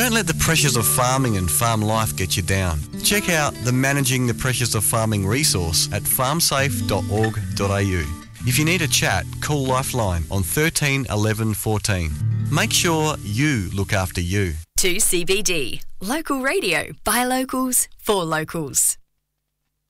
Don't let the pressures of farming and farm life get you down. Check out the Managing the Pressures of Farming resource at farmsafe.org.au. If you need a chat, call Lifeline on 13 11 14. Make sure you look after you. 2CBD. Local radio by locals for locals.